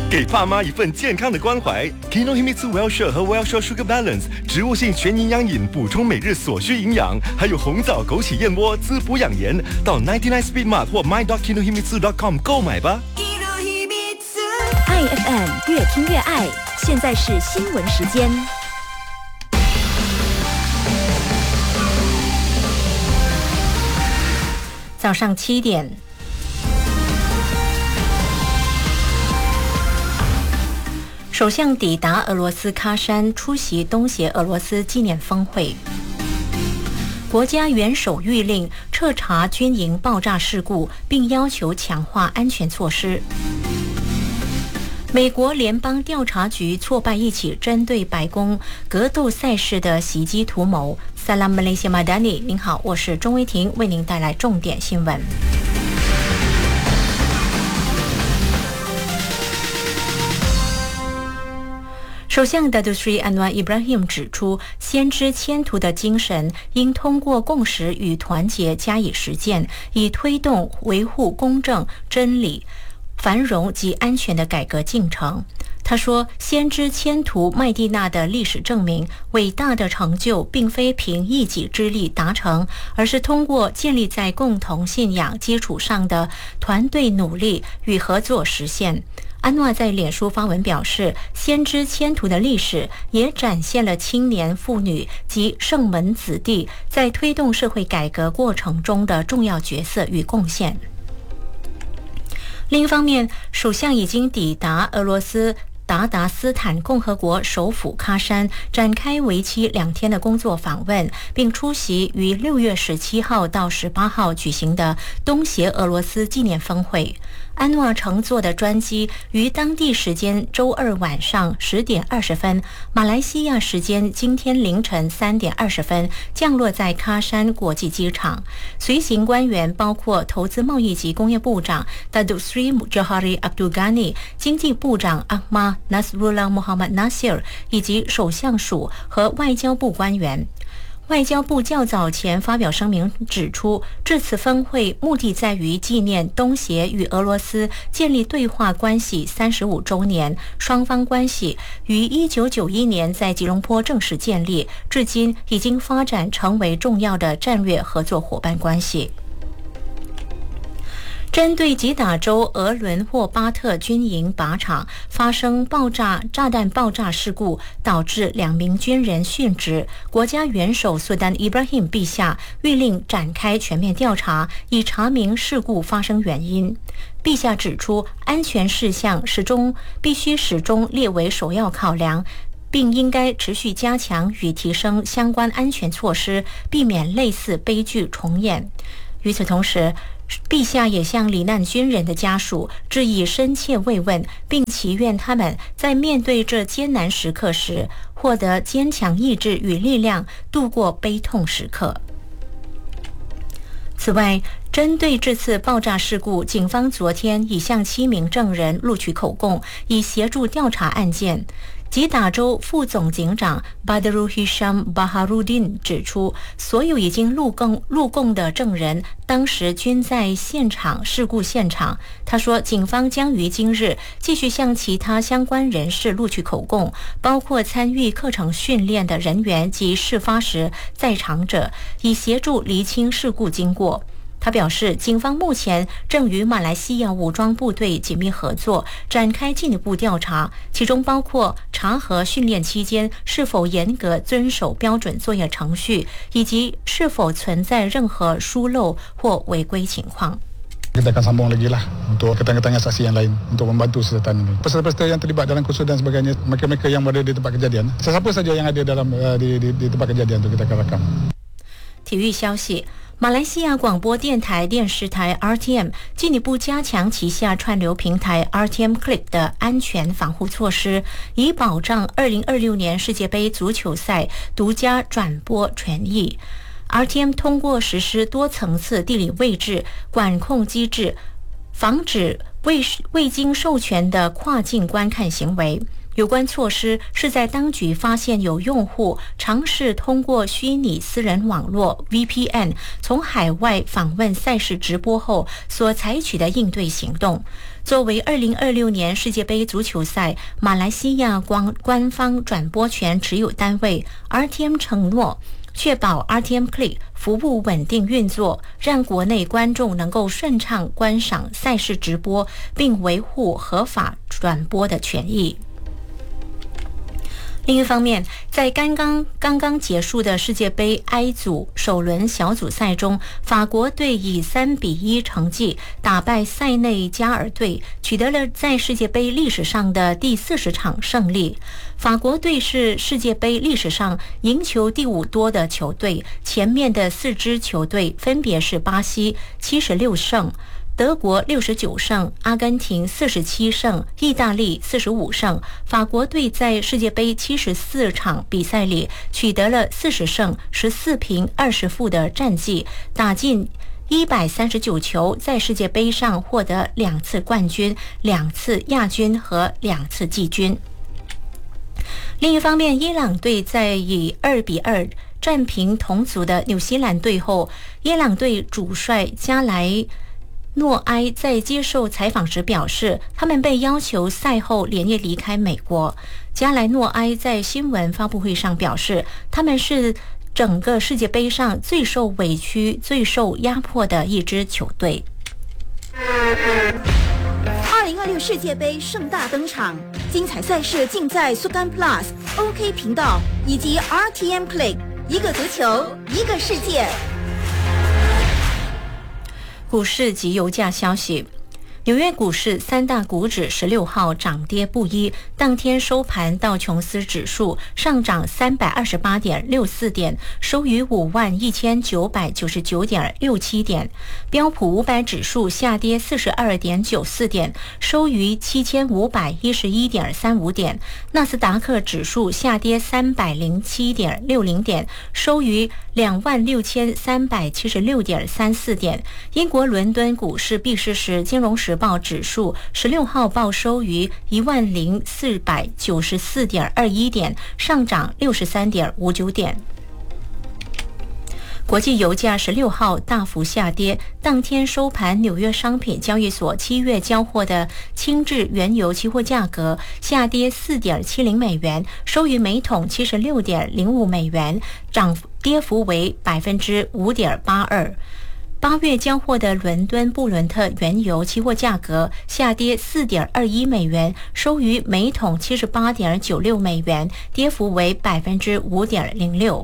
给爸妈一份健康的关怀。Kinohimitsu Wellshare 和 Wellshare Sugar Balance 植物性全营养饮，补充每日所需营养，还有红枣枸杞燕窝滋补养颜。到99 Speed Mart 或 my.kinohimitsu.com 购买吧。 爱 FM 越听越爱，现在是新闻时间。早上7点。首相抵达俄罗斯喀山，出席东协俄罗斯纪念峰会。国家元首谕令彻查军营爆炸事故，并要求强化安全措施。美国联邦调查局挫败一起针对白宫格斗赛事的袭击图谋。Salam Malaysia Madani， 您好，我是钟威婷，为您带来重点新闻。首相 Datuk Seri Anwar Ibrahim 指出，先知迁徒的精神应通过共识与团结加以实践，以推动维护公正、真理、繁荣及安全的改革进程。他说，先知迁徒麦地那的历史证明，伟大的成就并非凭一己之力达成，而是通过建立在共同信仰基础上的团队努力与合作实现。安诺在脸书发文表示，先知迁徒的历史也展现了青年妇女及圣门子弟在推动社会改革过程中的重要角色与贡献。另一方面，首相已经抵达俄罗斯达达斯坦共和国首府喀山，展开为期2天的工作访问，并出席于6月17号到18号举行的东协俄罗斯纪念峰会。安诺乘坐的专机于当地时间周二晚上10点20分，马来西亚时间今天凌晨3点20分降落在喀山国际机场。随行官员包括投资贸易及工业部长 Datuk Seri Johari Abdul Ghani、 经济部长 Ahmad Nasrullah Muhammad Nasir 以及首相署和外交部官员。外交部较早前发表声明指出，这次峰会目的在于纪念东协与俄罗斯建立对话关系35周年，双方关系于1991年在吉隆坡正式建立，至今已经发展成为重要的战略合作伙伴关系。针对吉打州俄伦霍巴特军营靶场发生炸弹爆炸事故，导致2名军人殉职，国家元首苏丹 Ibrahim 陛下谕令展开全面调查，以查明事故发生原因。陛下指出，安全事项必须始终列为首要考量，并应该持续加强与提升相关安全措施，避免类似悲剧重演。与此同时，陛下也向罹难军人的家属致以深切慰问，并祈愿他们在面对这艰难时刻时，获得坚强意志与力量，度过悲痛时刻。此外，针对这次爆炸事故，警方昨天已向7名证人录取口供，以协助调查案件。吉打州副总警长 Badrul Hisham Baharudin 指出，所有已经录供的证人当时均在事故现场。他说，警方将于今日继续向其他相关人士录取口供，包括参与课程训练的人员及事发时在场者，以协助厘清事故经过。他表示，警方目前正与马来西亚武装部队紧密合作，展开进一步调查，其中包括查核训练期间是否严格遵守标准作业程序，以及是否存在任何疏漏或违规情况。 Kita akan sambung lagi lah untuk ketanya-tanya saksi yang lain untuk membantu seserta ini. Peserta-peserta yang terlibat dalam kerusuhan dan sebagainya, mereka-mereka yang berada di tempat kejadian, sesiapa saja yang ada dalam di tempat kejadian itu kita akan rakam. 体育消息，马来西亚广播电台电视台 RTM 进一步加强旗下串流平台 RTM Click 的安全防护措施，以保障2026年世界杯足球赛独家转播权益。RTM 通过实施多层次地理位置管控机制，防止未经授权的跨境观看行为。 有关措施是在当局发现有用户尝试通过虚拟私人网络 VPN 从海外访问赛事直播后所采取的应对行动。作为2026年世界杯足球赛马来西亚官方转播权持有单位 RTM 承诺确保 RTM Click 服务稳定运作，让国内观众能够顺畅观赏赛事直播，并维护合法转播的权益。另一方面，在刚刚结束的世界杯 I 组首轮小组赛中，法国队以3-1成绩打败塞内加尔队，取得了在世界杯历史上的第40场胜利。法国队是世界杯历史上赢球第5多的球队，前面的4支球队分别是巴西76胜。德国69胜，阿根廷47胜，意大利45胜。法国队在世界杯74场比赛里取得了40胜14平20负的战绩，打进139球，在世界杯上获得2次冠军、2次亚军和2次季军。另一方面，伊朗队在以2-2战平同组的纽西兰队后，伊朗队主帅加莱诺埃在接受采访时表示，他们被要求赛后连夜离开美国。加莱诺埃在新闻发布会上表示，他们是整个世界杯上最受委屈、最受压迫的一支球队。 2026世界杯盛大登场，精彩赛事尽在苏干 Plus、OK 频道以及 RTM Play， 一个足球，一个世界。 股市及油价消息。纽约股市3大股指16号涨跌不一，当天收盘道琼斯指数上涨328.64点，收于51999.67点；标普500指数下跌42.94点，收于7511.35点；纳斯达克指数下跌307.60点，收于26376.34点。英国伦敦股市闭市时，金融时报指数16号报收于10494.21点，上涨63.59点。国际油价16号大幅下跌，当天收盘纽约商品交易所7月交货的轻质原油期货价格下跌4.70美元，收于每桶76.05美元，跌幅为5.82%。8月交货的伦敦布伦特原油期货价格下跌4.21美元，收于每桶78.96美元，跌幅为5.06%。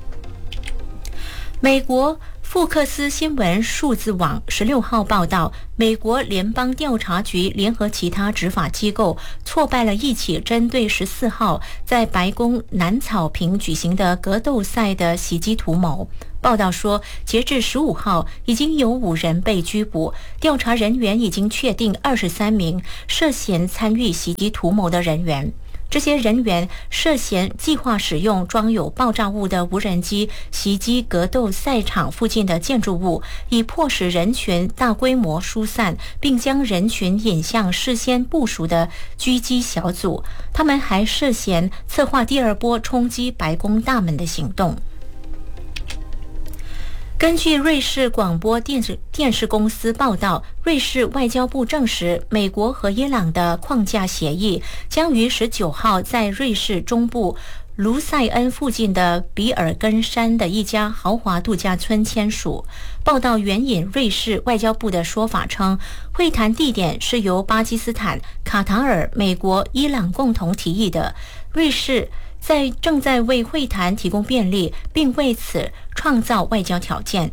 美国福克斯新闻数字网16号报道，美国联邦调查局联合其他执法机构挫败了一起针对14号在白宫南草坪举行的格斗赛的袭击图谋。报道说，截至15号，已经有5人被拘捕，调查人员已经确定23名涉嫌参与袭击图谋的人员。这些人员涉嫌计划使用装有爆炸物的无人机袭击格斗赛场附近的建筑物，以迫使人群大规模疏散，并将人群引向事先部署的狙击小组。他们还涉嫌策划第2波冲击白宫大门的行动。根据瑞士广播电视公司报道，瑞士外交部证实，美国和伊朗的框架协议将于19号在瑞士中部卢塞恩附近的比尔根山的一家豪华度假村签署。报道援引瑞士外交部的说法称，会谈地点是由巴基斯坦、卡塔尔、美国、伊朗共同提议的。瑞士正在为会谈提供便利，并为此创造外交条件。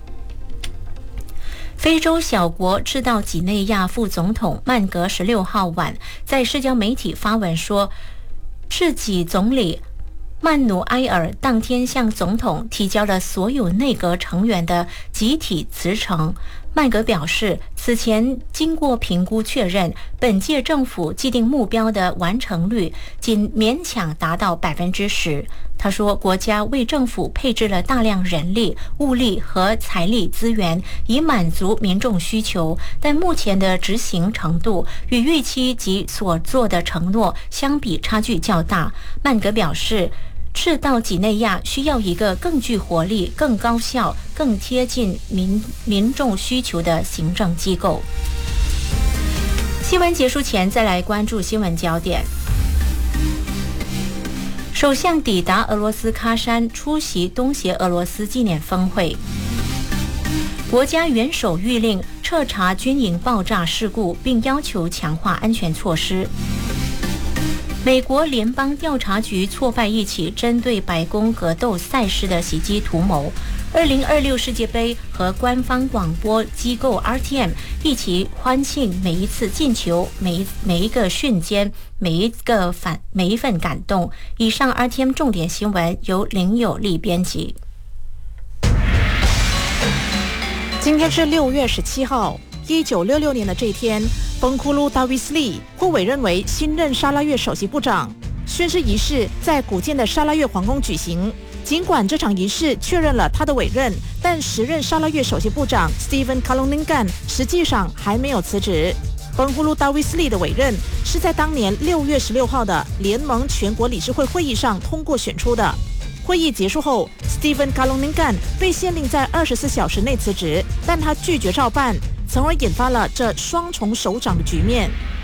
非洲小国赤道几内亚副总统曼格16号晚在社交媒体发文说，赤几总理曼努埃尔当天向总统提交了所有内阁成员的集体辞呈。 曼格表示，此前经过评估确认，本届政府既定目标的完成率仅勉强达到10%。他说，国家为政府配置了大量人力、物力和财力资源，以满足民众需求，但目前的执行程度与预期及所做的承诺相比差距较大。曼格表示，赤道几内亚需要一个更具活力、更高效、更贴近民众需求的行政机构。新闻结束前，再来关注新闻焦点。首相抵达俄罗斯喀山，出席东协俄罗斯纪念峰会。国家元首谕令彻查军营爆炸事故，并要求强化安全措施。美国联邦调查局挫败一起针对白宫格斗赛事的袭击图谋。2026世界杯和官方广播机构 RTM 一起欢庆每一次进球、每一个瞬间、每一份感动。以上 RTM 重点新闻由林有利编辑。 今天是6月17号。1966年的这一天，崩库鲁·达维斯利获委任为新任沙拉越首席部长。宣誓仪式在古建的沙拉越皇宫举行。尽管这场仪式确认了他的委任，但时任沙拉越首席部长 Stephen Kaloningan 实际上还没有辞职。崩库鲁·达维斯利的委任是在当年6月16号的联盟全国理事会会议上通过选出的。会议结束后 ，Stephen Kaloningan 被限令在24小时内辞职，但他拒绝照办，从而引发了这双重首长的局面。